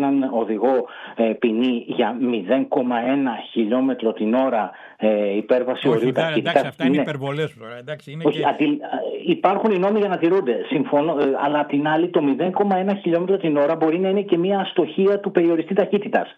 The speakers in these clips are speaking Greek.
έναν οδηγό ποινή για 0,1 χιλιόμετρο την ώρα υπέρβαση ορίου ταχύτητας. Εντάξει, αυτά είναι υπερβολές. Υπάρχουν οι νόμοι για να τηρούνται. Συμφωνώ, αλλά απ' την άλλη το 0,1 χιλιόμετρο την ώρα μπορεί να είναι και μια αστοχία του περιοριστή ταχύτητας.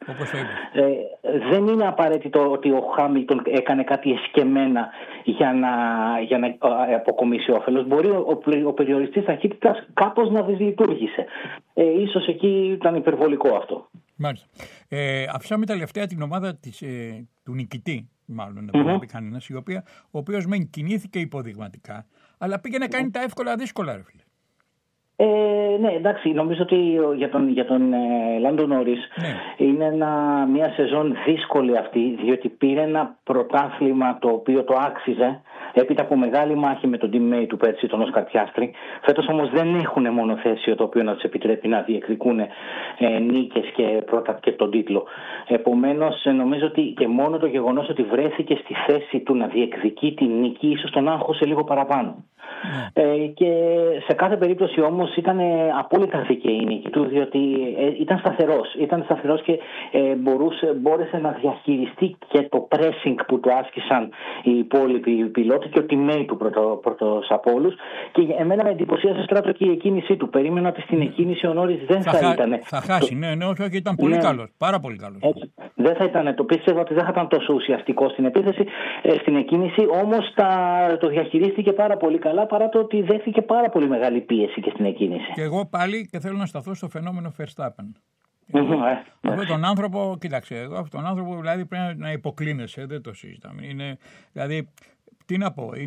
Δεν είναι απαραίτητο ότι ο Χάμιλτον έκανε κάτι εσκεμμένα για να αποκομίσει όφελος. Μπορεί ο περιοριστής ταχύτητας κάπως να δυσλειτουργήσε. Ίσως εκεί ήταν υπερβολικό αυτό. Μάλιστα. Αφήσαμε τελευταία την ομάδα του νικητή, μάλλον δεν μπορεί να πει κανένας, ο οποίος μεν κινήθηκε υποδειγματικά, αλλά πήγε να κάνει τα εύκολα δύσκολα, ρε φίλε. Ναι, εντάξει, νομίζω ότι για τον Λάντο Νόρις είναι μια σεζόν δύσκολη αυτή, διότι πήρε ένα πρωτάθλημα το οποίο το άξιζε έπειτα από μεγάλη μάχη με τον teammate του πέρσι, τον Όσκαρ Πιάστρι. Φέτος όμως δεν έχουν μονοθέσιο το οποίο να τους επιτρέπει να διεκδικούν νίκες και τον τίτλο. Επομένως, νομίζω ότι και μόνο το γεγονός ότι βρέθηκε στη θέση του να διεκδικεί την νίκη ίσως τον άγχωσε λίγο παραπάνω. Και σε κάθε περίπτωση όμως ήταν απόλυτα δίκαιη η νίκη του, διότι ήταν σταθερός και μπόρεσε να διαχειριστεί και το pressing που του άσκησαν οι υπόλοιποι πιλότοι και ο teammate του πρώτος από όλους. Και εμένα με εντυπωσίασε Στράτο και η εκκίνησή του. Περίμενα ότι στην εκκίνηση ο Νόρις δεν θα ήταν. Θα χάσει, όχι, ήταν πολύ καλός, πάρα πολύ καλός. Δεν θα ήταν, το πίστευα ότι δεν θα ήταν τόσο ουσιαστικό στην επίθεση, στην εκκίνηση, όμως το διαχειρίστηκε πάρα πολύ καλά, παρά το ότι δέχθηκε πάρα πολύ μεγάλη πίεση και στην εκκίνηση. Και εγώ πάλι και θέλω να σταθώ στο φαινόμενο Verstappen. Αυτόν τον άνθρωπο, κοίταξε, αυτόν τον άνθρωπο δηλαδή πρέπει να υποκλίνεσαι, δεν το συζητάμε. Δηλαδή, τι να πω,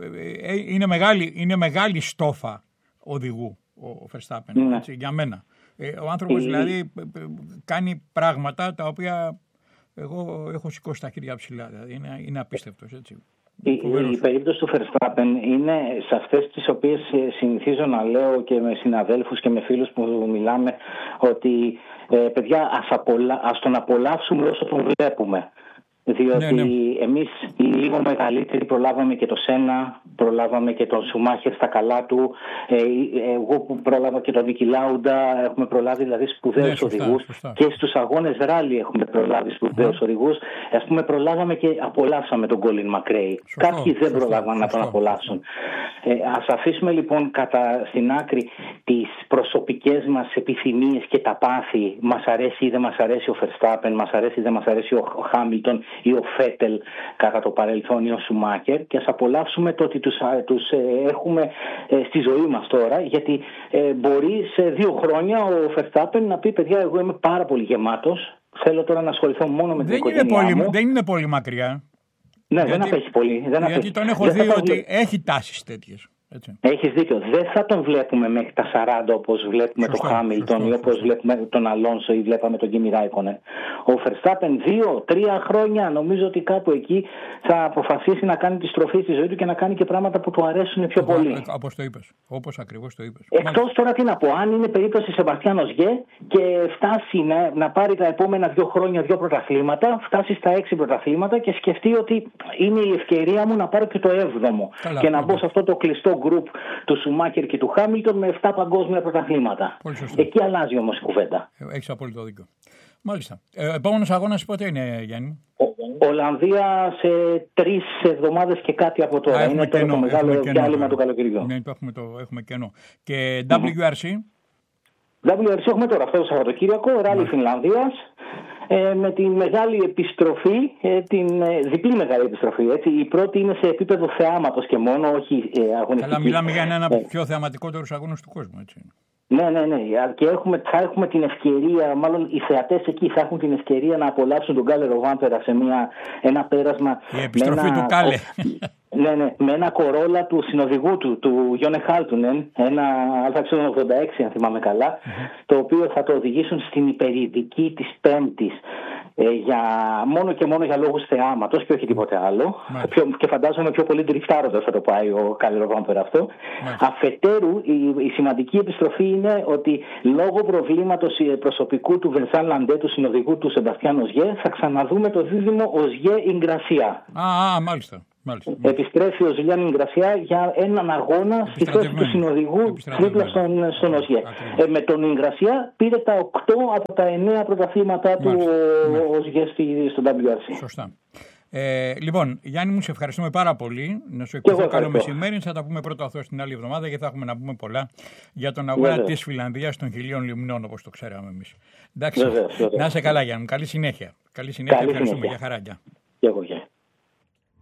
είναι μεγάλη στόφα οδηγού ο Verstappen, έτσι, για μένα. Ο άνθρωπος δηλαδή κάνει πράγματα τα οποία εγώ έχω σηκώσει τα χέρια ψηλά, δηλαδή είναι απίστευτος, έτσι. Η περίπτωση του Verstappen είναι σε αυτές τις οποίες συνηθίζω να λέω και με συναδέλφους και με φίλους που μιλάμε ότι παιδιά ας τον απολαύσουμε όσο τον βλέπουμε. Διότι εμείς οι λίγο μεγαλύτεροι προλάβαμε και το Σένα, προλάβαμε και τον Σουμάχερ στα καλά του, εγώ που πρόλαβα και τον Νίκη Λάουντα, έχουμε προλάβει δηλαδή σπουδαίους οδηγούς και στους αγώνες ράλι έχουμε προλάβει σπουδαίους οδηγούς. Ας πούμε προλάβαμε και απολαύσαμε τον Κόλιν Μακρέι. Κάποιοι δεν προλάβαν να τον απολαύσουν. Ας αφήσουμε λοιπόν στην άκρη τις προσωπικές μας επιθυμίες και τα πάθη. Μας αρέσει ή δεν μας αρέσει ο Verstappen, μας αρέσει ή δεν μας αρέσει ο Χάμιλτον ή ο Φέτελ κατά το παρελθόν ή ο Σουμάχερ, και ας απολαύσουμε το ότι τους έχουμε στη ζωή μας τώρα, γιατί μπορεί σε 2 χρόνια ο Verstappen να πει παιδιά εγώ είμαι πάρα πολύ γεμάτος, θέλω τώρα να ασχοληθώ μόνο με την οικογένειά μου. Δεν είναι πολύ μακριά. Ναι, δεν απέχει πολύ. Γιατί τον έχω δει ότι έχει τάσεις τέτοιες. Έτσι. Έχεις δίκιο. Δεν θα τον βλέπουμε μέχρι τα 40 όπως βλέπουμε τον Χάμιλτον ή όπως βλέπουμε τον Αλόνσο ή βλέπαμε τον Κίμι Ράικονεν. Ο Verstappen 2-3 χρόνια νομίζω ότι κάπου εκεί θα αποφασίσει να κάνει τη στροφή στη ζωή του και να κάνει και πράγματα που του αρέσουν πιο πολύ. Όπως το είπες. Όπως ακριβώς το είπες. Εκτός τώρα τι να πω, αν είναι περίπτωση Σεμπαστιάν Οσγέ και φτάσει να πάρει τα επόμενα 2 χρόνια 2 πρωταθλήματα, φτάσει στα 6 πρωταθλήματα και σκεφτεί ότι είναι η ευκαιρία μου να πάρω και το 7ο και να μπω σε αυτό το κλειστό γκρουπ του Σουμάχερ και του Χάμιλτον με 7 παγκόσμια πρωταθλήματα. Εκεί αλλάζει όμως η κουβέντα. Έχεις απόλυτο δίκιο. Μάλιστα. Επόμενος αγώνας πότε είναι, Γιάννη? Ολλανδία σε 3 εβδομάδες και κάτι από τώρα. Είναι το μεγάλο διάλειμμα του καλοκαιριού. Ναι, έχουμε κενό. Και WRC? WRC έχουμε τώρα αυτό το Σαββατοκύριακο, ράλι Φινλανδίας. Με τη μεγάλη επιστροφή, την διπλή μεγάλη επιστροφή. Έτσι. Η πρώτη είναι σε επίπεδο θεάματος και μόνο, όχι αγωνιστική. Αλλά μιλάμε για έναν από τους πιο θεαματικότερους αγώνες του κόσμου, έτσι. Ναι. Και θα έχουμε την ευκαιρία, μάλλον οι θεατές εκεί θα έχουν την ευκαιρία να απολαύσουν τον Κάλε Ροβάμπερα σε ένα πέρασμα. Η επιστροφή του Κάλε. Ναι, με ένα κορόλα του συνοδηγού του Γιόνε Χάλτουνεν, ένα Α86 αν θυμάμαι καλά, το οποίο θα το οδηγήσουν στην υπερηδική της Πέμπτης μόνο και μόνο για λόγους θεάματος και όχι τίποτε άλλο. Και φαντάζομαι πιο πολύ τριφτάροντας θα το πάει ο Κάλε Ροβάμπερα αυτό. Αφετέρου, η σημαντική επιστροφή είναι ότι λόγω προβλήματος προσωπικού του Βενσάν Λαντέ, του συνοδηγού του Σεμπαστιάν Οσγέ, θα ξαναδούμε το δίδυμο Οσγέ Ιγκρασία. Μάλιστα. Επιστρέφει ο Ζηλιάν Ινγκρασιά για έναν αγώνα στη θέση του συνοδηγού δίπλα στον Οζιέ. Με τον Ινγκρασιά πήρε τα 8 από τα 9 πρωταθλήματά του ο Οζιέ στο WRC. Σωστά. Λοιπόν, Γιάννη μου, σε ευχαριστούμε πάρα πολύ. Να σου ευχαριστώ. Καλό μεσημέρι. Θα τα πούμε πρώτο αυτό την άλλη εβδομάδα, γιατί θα έχουμε να πούμε πολλά για τον αγώνα της Φιλανδίας των 1000 λιμνών, όπως το ξέραμε εμείς. Εντάξει. Να είσαι καλά, Γιάννη μου. Καλή συνέχεια. Ευχαριστούμε. Για χαρά. Και εγώ,